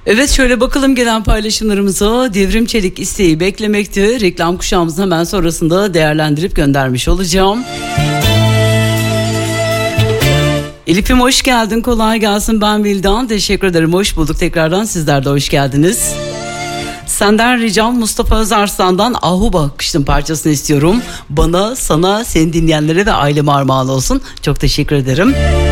Evet, şöyle bakalım gelen paylaşımlarımıza. Devrim Çelik isteği beklemekte. Reklam kuşağımızın hemen sonrasında değerlendirip göndermiş olacağım. Elif'im hoş geldin, kolay gelsin, ben Vildan, teşekkür ederim, hoş bulduk tekrardan, sizler de hoş geldiniz. Senden ricam Mustafa Özarslan'dan Ahuba Akıştım parçasını istiyorum. Bana, sana, seni dinleyenlere ve aileme armağan olsun. Çok teşekkür ederim.